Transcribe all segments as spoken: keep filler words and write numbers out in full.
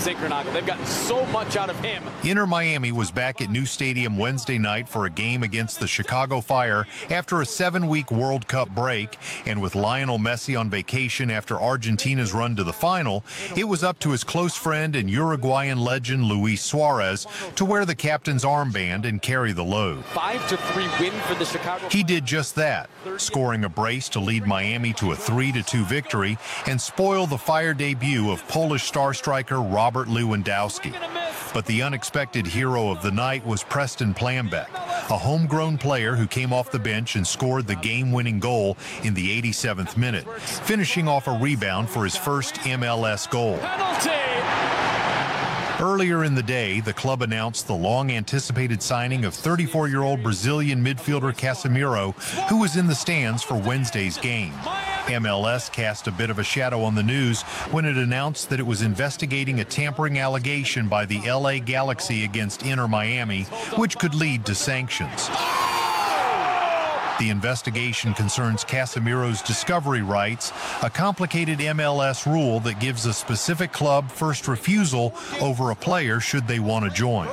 Zinchenko. They've gotten so much out of him. Inter Miami was back at New Stadium Wednesday night for a game against the Chicago Fire after a seven-week World Cup break. And with Lionel Messi on vacation after Argentina's run to the final, it was up to his close friend and Uruguayan legend Luis Suarez to wear the captain's armband and carry the load. five to three win for the Chicago. He did just that, scoring a brace to lead Miami to a three to two victory and spoil the Fire debut of Polish star striker Robert Lewandowski. But the unexpected hero of the night was Preston Plambek, a homegrown player who came off the bench and scored the game-winning goal in the eighty-seventh minute, finishing off a rebound for his first M L S goal. Earlier in the day, the club announced the long-anticipated signing of thirty-four-year-old Brazilian midfielder Casemiro, who was in the stands for Wednesday's game. M L S cast a bit of a shadow on the news when it announced that it was investigating a tampering allegation by the L A Galaxy against Inter Miami, which could lead to sanctions. The investigation concerns Casemiro's discovery rights, a complicated M L S rule that gives a specific club first refusal over a player should they want to join.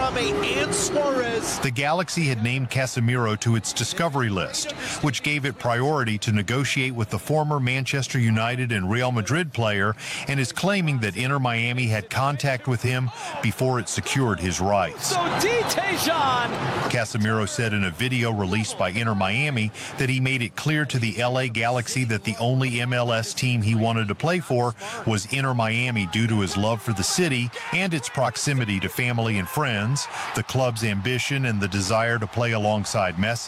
The Galaxy had named Casemiro to its discovery list, which gave it priority to negotiate with the former Manchester United and Real Madrid player, and is claiming that Inter Miami had contact with him before it secured his rights. So Casemiro said in a video released by Inter Miami that he made it clear to the L A Galaxy that the only M L S team he wanted to play for was Inter Miami due to his love for the city and its proximity to family and friends, the club's ambition, and the desire to play alongside Messi.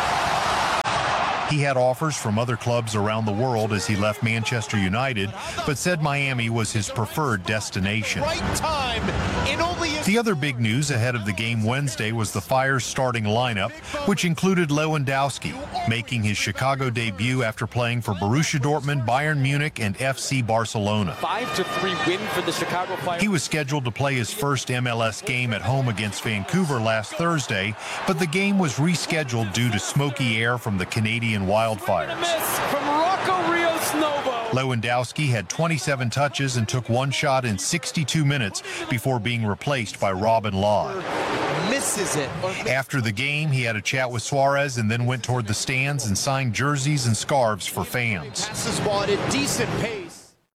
He had offers from other clubs around the world as he left Manchester United, but said Miami was his preferred destination. Right time in only the other big news ahead of the game Wednesday was the Fire's starting lineup, which included Lewandowski, making his Chicago debut after playing for Borussia Dortmund, Bayern Munich, and F C Barcelona. five to three win for the Chicago Fire. He was scheduled to play his first M L S game at home against Vancouver last Thursday, but the game was rescheduled due to smoky air from the Canadian wildfires. From Rocco Rios Novo. Lewandowski had twenty-seven touches and took one shot in sixty-two minutes before being replaced by Robin Lod. Misses it. After the game, he had a chat with Suarez and then went toward the stands and signed jerseys and scarves for fans. Passes ball at a decent pace.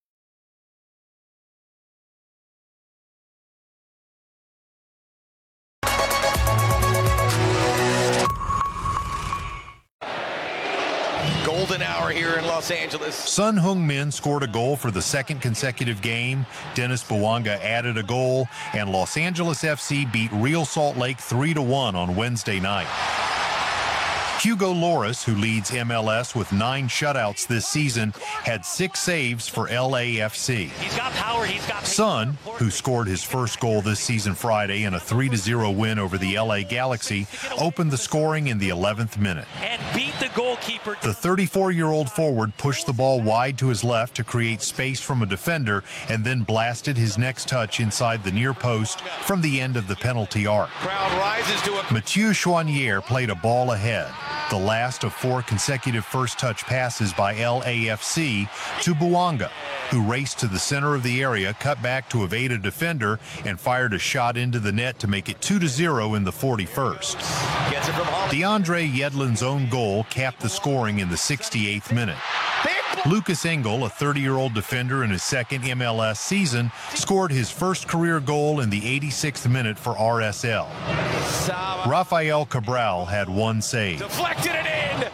Golden hour here in Los Angeles. Son Heung-min scored a goal for the second consecutive game. Dennis Bouanga added a goal, and Los Angeles F C beat Real Salt Lake three to one on Wednesday night. Hugo Lloris, who leads M L S with nine shutouts this season, had six saves for L A F C. He's got power, he's got Son, who scored his first goal this season Friday in a three to zero win over the L A Galaxy, opened the scoring in the eleventh minute. And beat the goalkeeper. The thirty-four-year-old forward pushed the ball wide to his left to create space from a defender and then blasted his next touch inside the near post from the end of the penalty arc. Crowd rises to a Mathieu Chouanier played a ball ahead, the last of four consecutive first-touch passes by L A F C to Bouanga, who raced to the center of the area, cut back to evade a defender, and fired a shot into the net to make it two to zero in the forty-first. Gets it from Holland. DeAndre Yedlin's own goal capped the scoring in the sixty-eighth minute. Lucas Engel, a thirty-year-old defender in his second M L S season, scored his first career goal in the eighty-sixth minute for R S L. Rafael Cabral had one save. Deflected it in.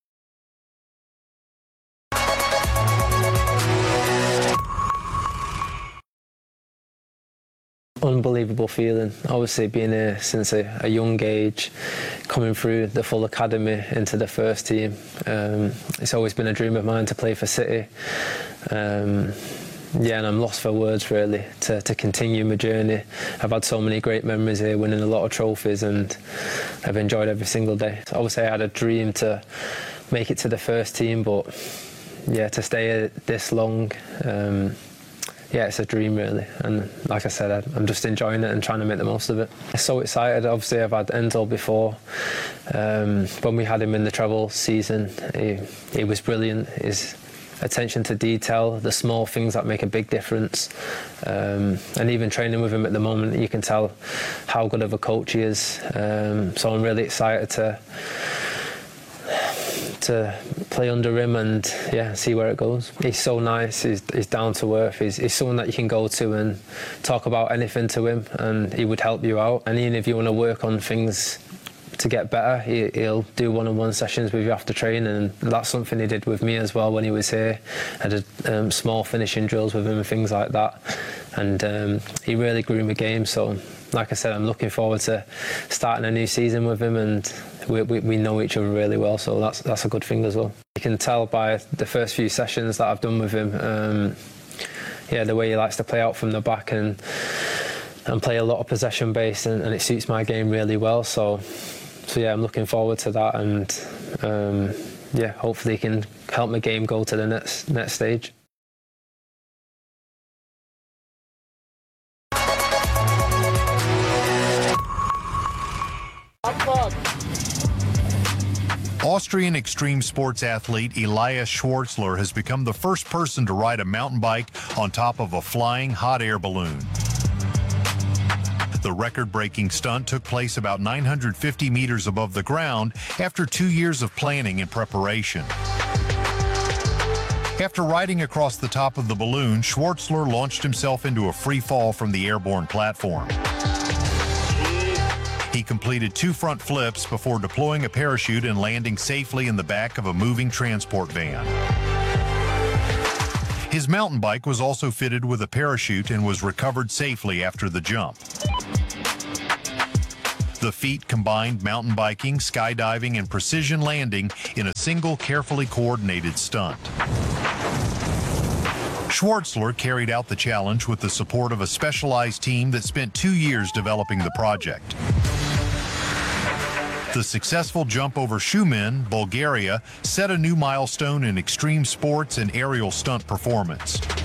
Unbelievable feeling. Obviously being here since a, a young age, coming through the full academy into the first team. Um, it's always been a dream of mine to play for City. Um, yeah, and I'm lost for words really to, to continue my journey. I've had so many great memories here, winning a lot of trophies, and I've enjoyed every single day. So obviously I had a dream to make it to the first team, but yeah, to stay here this long, um, yeah, it's a dream really, and like I said, I'm just enjoying it and trying to make the most of it. I'm so excited. Obviously I've had Enzo before. Um, when we had him in the treble season, he, he was brilliant. His attention to detail, the small things that make a big difference. Um, and even training with him at the moment, you can tell how good of a coach he is. Um, so I'm really excited to to play under him and yeah, see where it goes. He's so nice, he's, he's down to earth, he's, he's someone that you can go to and talk about anything to him and he would help you out. And even if you want to work on things to get better, he, he'll do one-on-one sessions with you after training, and that's something he did with me as well when he was here. I did um, small finishing drills with him and things like that, and um, he really grew my game. So like I said, I'm looking forward to starting a new season with him, and we, we, we know each other really well, so that's that's a good thing as well. You can tell by the first few sessions that I've done with him, um, yeah, the way he likes to play out from the back and and play a lot of possession based, and, and it suits my game really well. So. So yeah, I'm looking forward to that, and um, yeah, hopefully he can help my game go to the next next stage. Austrian extreme sports athlete Elias Schwartzler has become the first person to ride a mountain bike on top of a flying hot air balloon. The record-breaking stunt took place about nine hundred fifty meters above the ground after two years of planning and preparation. After riding across the top of the balloon, Schwartzler launched himself into a free fall from the airborne platform. He completed two front flips before deploying a parachute and landing safely in the back of a moving transport van. His mountain bike was also fitted with a parachute and was recovered safely after the jump. The feat combined mountain biking, skydiving, and precision landing in a single carefully coordinated stunt. Schwartzler carried out the challenge with the support of a specialized team that spent two years developing the project. The successful jump over Shumen, Bulgaria, set a new milestone in extreme sports and aerial stunt performance.